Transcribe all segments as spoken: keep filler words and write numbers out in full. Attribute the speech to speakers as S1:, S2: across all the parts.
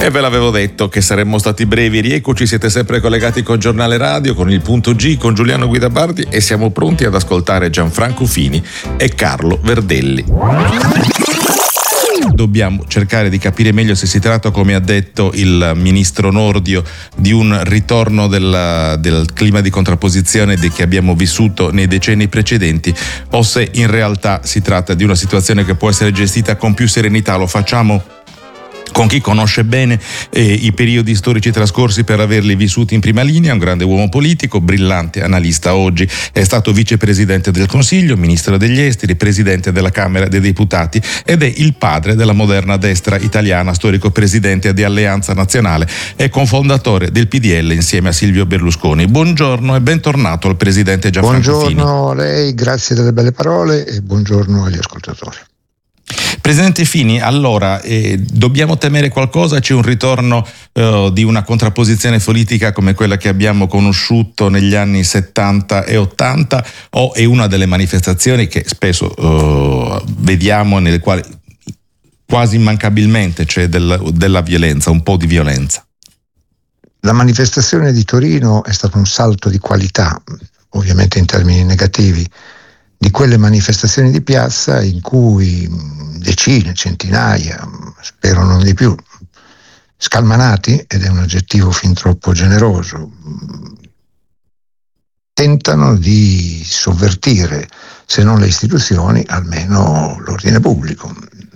S1: E ve l'avevo detto che saremmo stati brevi. Rieccoci, siete sempre collegati con Giornale Radio, con il Punto G, con Giuliano Guidabardi, e siamo pronti ad ascoltare Gianfranco Fini e Carlo Verdelli. Dobbiamo cercare di capire meglio se si tratta, come ha detto il ministro Nordio, di un ritorno del, del clima di contrapposizione di che abbiamo vissuto nei decenni precedenti, o se in realtà si tratta di una situazione che può essere gestita con più serenità. Lo facciamo con chi conosce bene eh, i periodi storici trascorsi per averli vissuti in prima linea. Un grande uomo politico, brillante analista oggi, è stato vicepresidente del Consiglio, ministro degli esteri, presidente della Camera dei Deputati ed è il padre della moderna destra italiana, storico presidente di Alleanza Nazionale e cofondatore del P D L insieme a Silvio Berlusconi. Buongiorno e bentornato al presidente Gianfranco Fini.
S2: Buongiorno a lei, grazie delle belle parole e buongiorno agli ascoltatori.
S1: Presidente Fini, allora eh, dobbiamo temere qualcosa? C'è un ritorno eh, di una contrapposizione politica come quella che abbiamo conosciuto negli anni settanta e ottanta, o è una delle manifestazioni che spesso eh, vediamo nelle quali quasi immancabilmente c'è del, della violenza, un po' di violenza?
S2: La manifestazione di Torino è stato un salto di qualità, ovviamente in termini negativi, di quelle manifestazioni di piazza in cui decine, centinaia, spero non di più, scalmanati, ed è un aggettivo fin troppo generoso, tentano di sovvertire, se non le istituzioni, almeno l'ordine pubblico.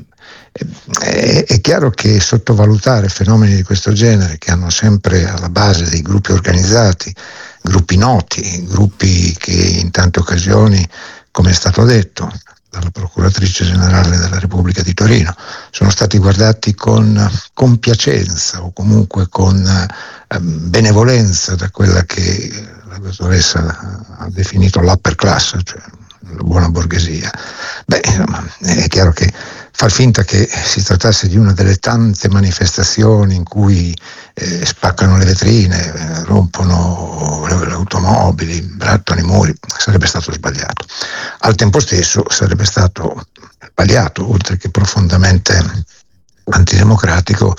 S2: È, è chiaro che sottovalutare fenomeni di questo genere, che hanno sempre alla base dei gruppi organizzati, gruppi noti, gruppi che in tante occasioni, come è stato detto dalla Procuratrice Generale della Repubblica di Torino, sono stati guardati con compiacenza o comunque con eh, benevolenza da quella che la dottoressa ha definito l'upper class, cioè la buona borghesia. Beh, insomma, è chiaro che far finta che si trattasse di una delle tante manifestazioni in cui eh, spaccano le vetrine, eh, rompono le, le automobili, brattano i muri, sarebbe stato sbagliato. Al tempo stesso sarebbe stato sbagliato, oltre che profondamente antidemocratico,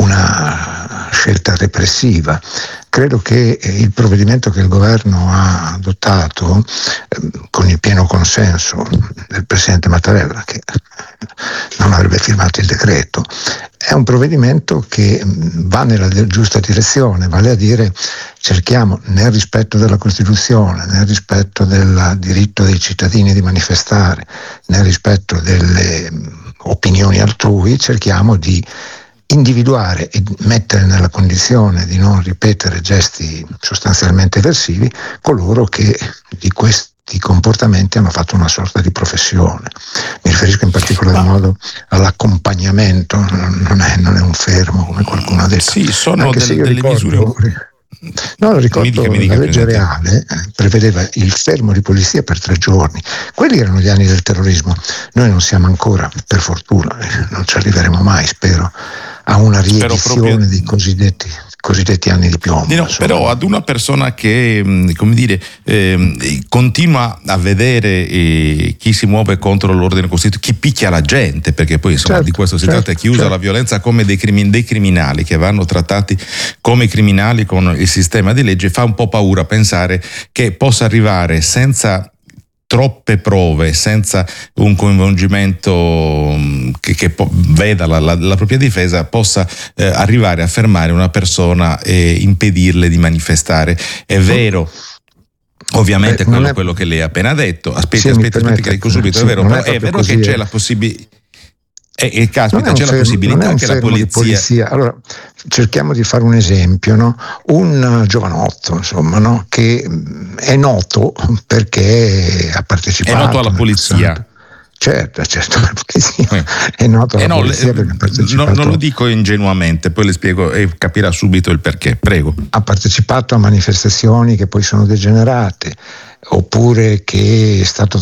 S2: una scelta repressiva. Credo che il provvedimento che il governo ha adottato, eh, con il pieno consenso del Presidente Mattarella, che non avrebbe firmato il decreto, è un provvedimento che va nella giusta direzione, vale a dire cerchiamo, nel rispetto della Costituzione, nel rispetto del diritto dei cittadini di manifestare, nel rispetto delle opinioni altrui, cerchiamo di individuare e mettere nella condizione di non ripetere gesti sostanzialmente eversivi coloro che di questi comportamenti hanno fatto una sorta di professione. Mi riferisco in particolar modo all'accompagnamento, non è, non è un fermo come qualcuno ha detto.
S1: Sì, sono
S2: Anche
S1: delle,
S2: se io
S1: delle
S2: ricordo,
S1: misure.
S2: No, ricordo
S1: mi dica, mi dica,
S2: la legge
S1: Presidente.
S2: reale eh, prevedeva il fermo di polizia per tre giorni. Quelli erano gli anni del terrorismo. Noi non siamo ancora, per fortuna, eh, non ci arriveremo mai, spero, a una riedizione proprio dei cosiddetti cosiddetti anni di piombo.
S1: No, però ad una persona che, come dire, eh, continua a vedere eh, chi si muove contro l'ordine costituzionale, chi picchia la gente, perché poi insomma
S2: certo,
S1: di questo si
S2: certo,
S1: tratta, chi usa
S2: certo.
S1: la violenza come dei, crimin- dei criminali che vanno trattati come criminali con il sistema di legge, fa un po' paura pensare che possa arrivare senza troppe prove, senza un coinvolgimento che, che po- veda la, la, la propria difesa, possa eh, arrivare a fermare una persona e impedirle di manifestare. È vero, ovviamente,
S2: eh,
S1: quello,
S2: è...
S1: quello che lei ha appena detto. Aspetti,
S2: sì,
S1: aspetti, aspetti che dico subito.
S2: sì,
S1: è vero,
S2: è
S1: però è vero che c'è la possibilità. E, e caspita, c'è
S2: fermo,
S1: la possibilità che la polizia...
S2: polizia. Allora, cerchiamo di fare un esempio, no? Un giovanotto, insomma, no? Che è noto perché ha partecipato.
S1: È noto alla polizia.
S2: Certo, certo, la polizia
S1: eh.
S2: è noto alla
S1: eh no,
S2: polizia
S1: le,
S2: perché ha partecipato.
S1: No, non lo dico ingenuamente, poi le spiego e capirà subito il perché. Prego.
S2: Ha partecipato a manifestazioni che poi sono degenerate, oppure che è stato